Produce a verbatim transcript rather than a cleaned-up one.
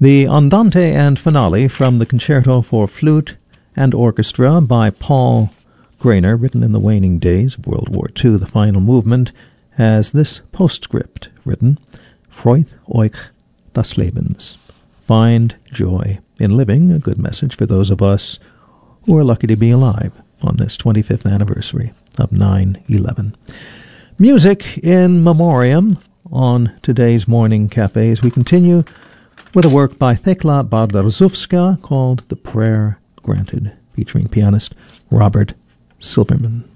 The Andante and Finale from the Concerto for Flute and Orchestra by Paul Grainer, written in the waning days of World War Two. The final movement has this postscript written: Freut euch des Lebens. Find joy in living, a good message for those of us who are lucky to be alive on this twenty-fifth anniversary of nine eleven. Music in memoriam on today's Morning Cafe as we continue with a work by Thekla Bardarzewska called The Prayer Granted, featuring pianist Robert Silverman.